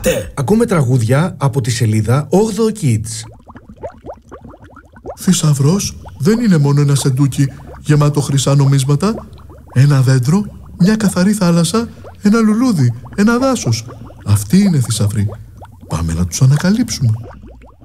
Πάτε! Ακούμε τραγούδια από τη σελίδα 8 Kids. Θησαυρός δεν είναι μόνο ένα σεντούκι γεμάτο χρυσά νομίσματα. Ένα δέντρο, μια καθαρή θάλασσα, ένα λουλούδι, ένα δάσος. Αυτοί είναι θησαυροί. Πάμε να τους ανακαλύψουμε.